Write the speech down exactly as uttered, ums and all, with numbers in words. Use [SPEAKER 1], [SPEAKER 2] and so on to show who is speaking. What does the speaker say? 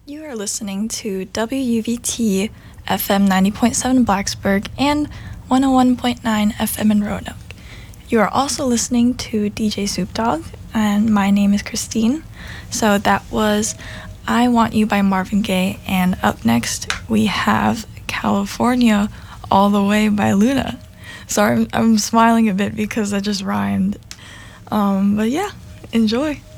[SPEAKER 1] You are listening to W U V T F M ninety point seven Blacksburg and one oh one point nine F M in Roanoke. You are also listening to D J Soup Dog, and my name is Christine. So that was I Want You by Marvin Gaye, and up next we have California All the Way by Luna. Sorry, I'm, I'm smiling a bit because I just rhymed. Um, but yeah, enjoy.